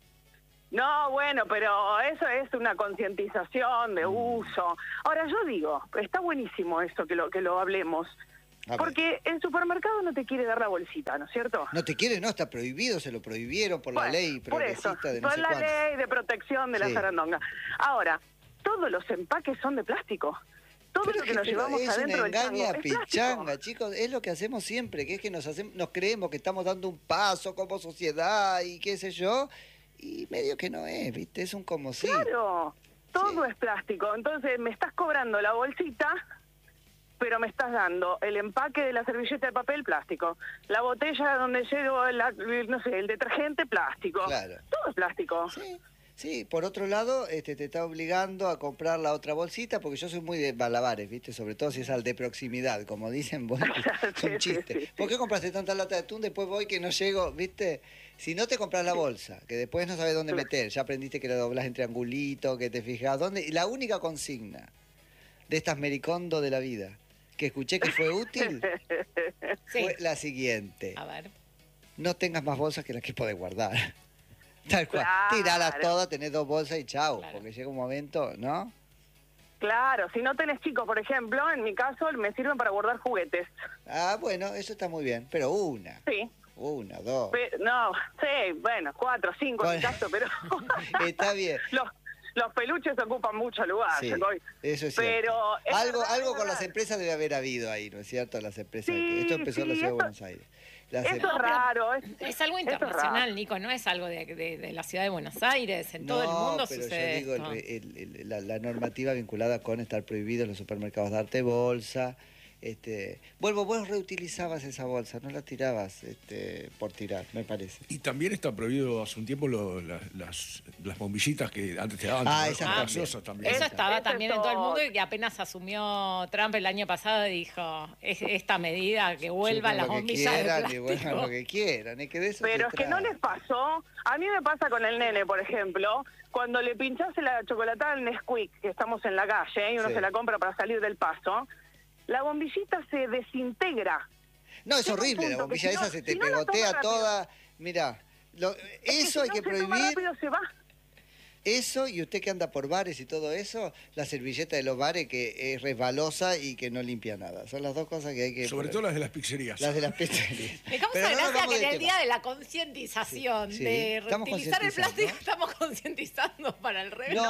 Speaker 13: No, bueno, pero eso es una concientización de uso. Ahora, yo digo, está buenísimo esto que lo hablemos, porque el supermercado no te quiere dar la bolsita, ¿no es cierto?
Speaker 1: No te quiere, no, está prohibido, se lo prohibieron por la ley
Speaker 13: por eso,
Speaker 1: progresista de no
Speaker 13: por
Speaker 1: sé
Speaker 13: la
Speaker 1: cuánto.
Speaker 13: ley de protección de la zarandonga. Ahora, todos los empaques son de plástico. Todo lo que nos llevamos
Speaker 1: es
Speaker 13: adentro
Speaker 1: una
Speaker 13: del tango
Speaker 1: engaña
Speaker 13: es
Speaker 1: pichanga,
Speaker 13: plástico.
Speaker 1: chicos, es lo que hacemos siempre, que es que nos creemos que estamos dando un paso como sociedad y qué sé yo, y medio que no es, ¿viste? Es un como sí.
Speaker 13: Claro, todo es plástico. Entonces me estás cobrando la bolsita, pero me estás dando el empaque de la servilleta de papel, plástico. La botella donde llevo, no sé, el detergente, plástico.
Speaker 1: Claro.
Speaker 13: Todo es plástico.
Speaker 1: Sí, por otro lado, te está obligando a comprar la otra bolsita, porque yo soy muy de malabares, ¿viste? Sobre todo si es al de proximidad, como dicen, bueno, es un chiste. ¿Por qué compraste tanta lata de atún? Después voy que no llego, ¿viste? Si no te compras la bolsa, que después no sabes dónde meter, ya aprendiste que la doblás en triangulito, que te fijas dónde. Y la única consigna de estas mericondo de la vida que escuché que fue útil fue la siguiente.
Speaker 6: A ver.
Speaker 1: No tengas más bolsas que las que podés guardar. Tal cual. Tiralas todas, tenés 2 bolsas y chau, porque llega un momento, ¿no?
Speaker 13: Claro, si no tenés chicos, por ejemplo, en mi caso me sirven para guardar juguetes.
Speaker 1: Ah, bueno, eso está muy bien, pero una.
Speaker 13: Sí.
Speaker 1: 1, 2.
Speaker 13: No, sí, bueno, 4, 5 en mi caso, pero...
Speaker 1: Está bien.
Speaker 13: Los peluches ocupan mucho lugar.
Speaker 1: Sí,
Speaker 13: Estoy.
Speaker 1: eso es
Speaker 13: Pero
Speaker 1: cierto. Algo con las empresas debe haber habido ahí, ¿no es cierto? Las empresas. Esto empezó en la ciudad de Buenos Aires.
Speaker 13: Eso es raro.
Speaker 6: Es algo internacional, Nico, no es algo de la ciudad de Buenos Aires. En todo el mundo
Speaker 1: pero
Speaker 6: sucede
Speaker 1: yo digo,
Speaker 6: esto.
Speaker 1: la normativa vinculada con estar prohibido en los supermercados darte bolsa. Vos reutilizabas esa bolsa, no la tirabas por tirar, me parece.
Speaker 4: Y también está prohibido hace un tiempo las bombillitas que antes te daban.
Speaker 1: Esas
Speaker 4: gaseosas también.
Speaker 6: Eso estaba también en todo el mundo y que apenas asumió Trump el año pasado dijo esta medida que vuelvan las bombillas de plástico.
Speaker 1: Que vuelvan lo que quieran, es que de eso
Speaker 13: Pero
Speaker 1: se
Speaker 13: es que no
Speaker 1: trata.
Speaker 13: les pasó. A mí me pasa con el nene, por ejemplo, cuando le pinchás la chocolatada al Nesquik, que estamos en la calle y uno se la compra para salir del paso, la bombillita se desintegra.
Speaker 1: No, es horrible, la bombilla esa se te pegotea toda. Mirá, eso hay que prohibir.
Speaker 13: Se va.
Speaker 1: Eso, y usted que anda por bares y todo eso, la servilleta de los bares que es resbalosa y que no limpia nada. Son las dos cosas que hay que...
Speaker 4: Sobre todo las de las pizzerías.
Speaker 1: Las de las pizzerías.
Speaker 6: Me causa gracia que en el día de la concientización de reutilizar el plástico estamos concientizando para el revés.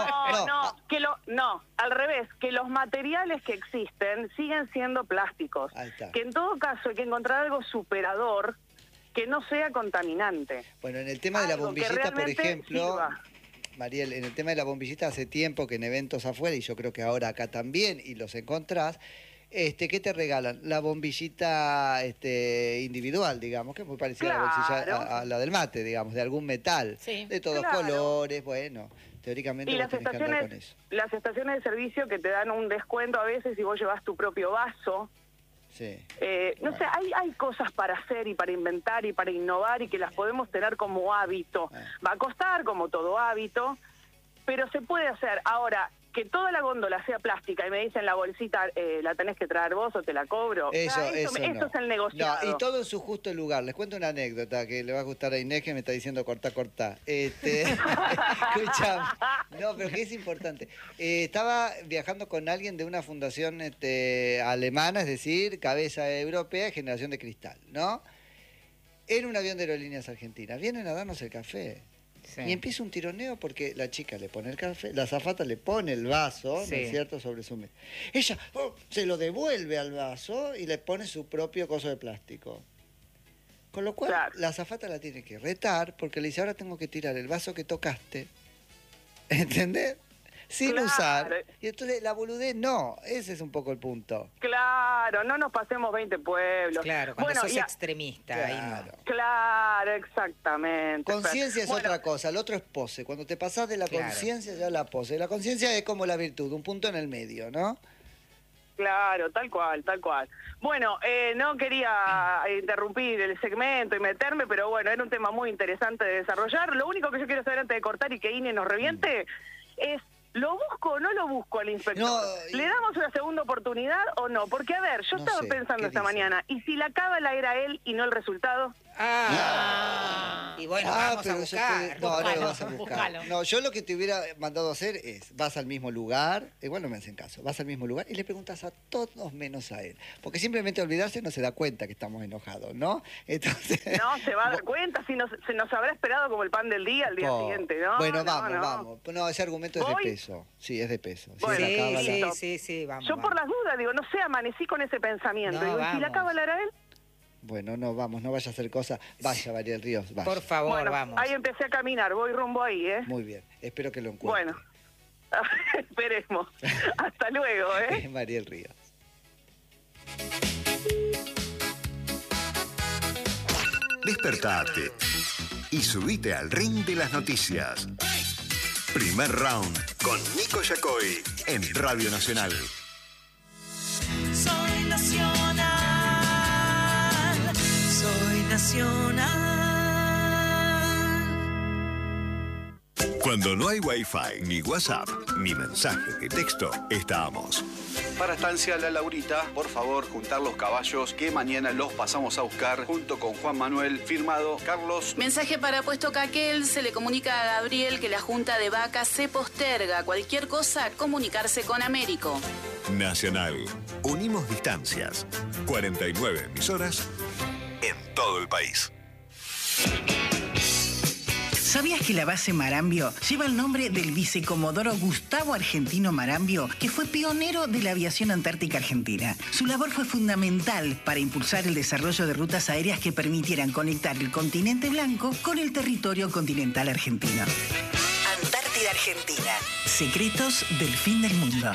Speaker 13: No, al revés, que los materiales que existen siguen siendo plásticos.
Speaker 1: Ahí está.
Speaker 13: Que en todo caso hay que encontrar algo superador que no sea contaminante.
Speaker 1: Bueno, en el tema de la bombillita, por ejemplo...
Speaker 13: Sirva.
Speaker 1: Mariel, en el tema de la bombillita hace tiempo que en eventos afuera, y yo creo que ahora acá también, y los encontrás, ¿qué te regalan? La bombillita individual, digamos, que es muy parecida a la bolsilla a la del mate, digamos, de algún metal, de todos colores, bueno, teóricamente vos tenés que andar con eso.
Speaker 13: Las estaciones de servicio que te dan un descuento a veces si vos llevas tu propio vaso.
Speaker 1: Sí.
Speaker 13: No sé, hay cosas para hacer y para inventar y para innovar y que las podemos tener como hábito. Va a costar, como todo hábito, pero se puede hacer. Ahora, que toda la góndola sea plástica y me dicen la bolsita la tenés que traer vos o te la cobro.
Speaker 1: Eso
Speaker 13: no.
Speaker 1: es
Speaker 13: el negociado.
Speaker 1: No, y todo en su justo lugar. Les cuento una anécdota que le va a gustar a Inés, que me está diciendo cortá. Escuchame. No, pero que es importante. Estaba viajando con alguien de una fundación alemana, es decir, cabeza europea, Generación de Cristal, ¿no? En un avión de Aerolíneas Argentinas. Vienen a darnos el café. Sí. Y empieza un tironeo porque la chica le pone el café, la azafata le pone el vaso,
Speaker 2: sí,
Speaker 1: ¿no es cierto?, sobre su mesa. Ella se lo devuelve al vaso y le pone su propio coso de plástico. Con lo cual, claro, la azafata la tiene que retar porque le dice, ahora tengo que tirar el vaso que tocaste, ¿entendés? Sin usar. Y entonces la boludez no, ese es un poco el punto.
Speaker 13: Claro, no nos pasemos 20 pueblos.
Speaker 2: Claro, cuando sos extremista,
Speaker 1: claro,
Speaker 2: ahí no.
Speaker 13: Claro, exactamente.
Speaker 1: Conciencia es otra cosa, el otro es pose. Cuando te pasás de la conciencia ya la pose. La conciencia es como la virtud, un punto en el medio, ¿no?
Speaker 13: Claro, tal cual. Bueno, no quería interrumpir el segmento y meterme, pero bueno, era un tema muy interesante de desarrollar. Lo único que yo quiero saber antes de cortar y que Ine nos reviente es, ¿lo busco o no lo busco al inspector? No, ¿le damos una segunda oportunidad o no? Porque, a ver, yo estaba pensando esta mañana, ¿y si la cábala era él y no el resultado?
Speaker 2: Y bueno, vamos a buscar.
Speaker 1: No vas a buscar. No, yo lo que te hubiera mandado hacer es, vas al mismo lugar, igual no me hacen caso, vas al mismo lugar y le preguntas a todos menos a él. Porque simplemente olvidarse no se da cuenta que estamos enojados, ¿no? Entonces,
Speaker 13: no, se va a dar cuenta, si se nos habrá esperado como el pan del día al día siguiente, ¿no?
Speaker 1: Bueno, vamos. No, ese argumento es de peso. Sí, es de peso.
Speaker 13: Bueno,
Speaker 2: sí, vamos.
Speaker 13: Yo por las dudas, digo, no sé, amanecí con ese pensamiento.
Speaker 2: No,
Speaker 13: digo, ¿y si la cábala era él?
Speaker 1: Bueno, no vaya a hacer cosas. Vaya, Mariel Ríos, vaya.
Speaker 2: Por favor,
Speaker 13: bueno,
Speaker 2: vamos.
Speaker 13: Ahí empecé a caminar, voy rumbo ahí, ¿eh?
Speaker 1: Muy bien, espero que lo encuentre.
Speaker 13: Bueno, esperemos. Hasta luego, ¿eh?
Speaker 1: Mariel Ríos.
Speaker 9: Despertate y subite al ring de las noticias. Primer round con Nico Yacoy en Radio Nacional.
Speaker 3: Soy nacional, soy nacional.
Speaker 9: Cuando no hay Wi-Fi, ni WhatsApp, ni mensaje de texto, estamos.
Speaker 14: Para Estancia La Laurita, por favor, juntar los caballos que mañana los pasamos a buscar junto con Juan Manuel, firmado Carlos.
Speaker 15: Mensaje para Puesto Caquel, se le comunica a Gabriel que la junta de vacas se posterga. Cualquier cosa, comunicarse con Américo.
Speaker 9: Nacional. Unimos distancias. 49 emisoras en todo el país.
Speaker 16: ¿Sabías que la base Marambio lleva el nombre del vicecomodoro Gustavo Argentino Marambio, que fue pionero de la aviación antártica argentina? Su labor fue fundamental para impulsar el desarrollo de rutas aéreas que permitieran conectar el continente blanco con el territorio continental argentino. Antártida Argentina. Secretos del fin del mundo.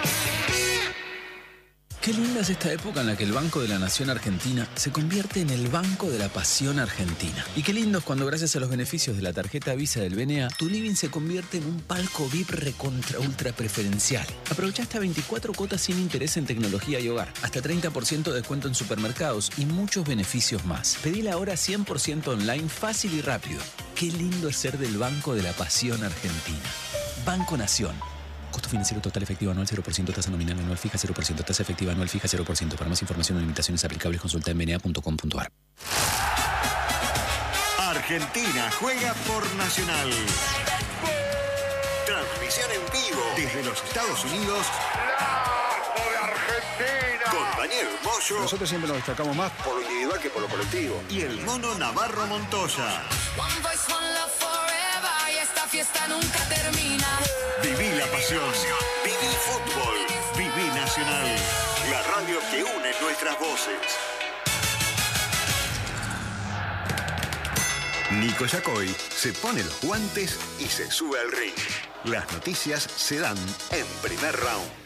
Speaker 17: Qué linda es esta época en la que el Banco de la Nación Argentina se convierte en el Banco de la Pasión Argentina. Y qué lindo es cuando, gracias a los beneficios de la tarjeta Visa del BNA, tu living se convierte en un palco VIP recontra ultra preferencial. Aprovecha hasta 24 cuotas sin interés en tecnología y hogar, hasta 30% de descuento en supermercados y muchos beneficios más. Pedila ahora 100% online, fácil y rápido. Qué lindo es ser del Banco de la Pasión Argentina. Banco Nación. Costo financiero total efectivo anual 0%, tasa nominal anual fija 0%, tasa efectiva anual fija 0%. Para más información o limitaciones aplicables, consulta en bna.com.ar.
Speaker 9: Argentina juega por Nacional. Transmisión en vivo desde los Estados Unidos. ¡La de Argentina! Con Daniel Moyo.
Speaker 4: Nosotros siempre nos destacamos más por lo individual que por lo colectivo.
Speaker 9: Y el mono Navarro Montoya.
Speaker 3: One voice, one love forever, y esta fiesta nunca termina.
Speaker 9: Viví la pasión. Viví fútbol. Viví Nacional. La radio que une nuestras voces. Nico Yacoy se pone los guantes y se sube al ring. Las noticias se dan en Primer Round.